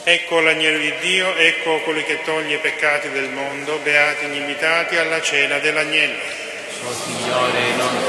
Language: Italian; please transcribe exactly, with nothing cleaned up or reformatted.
Ecco l'agnello di Dio, ecco colui che toglie i peccati del mondo, beati gli invitati alla cena dell'agnello. O Signore, non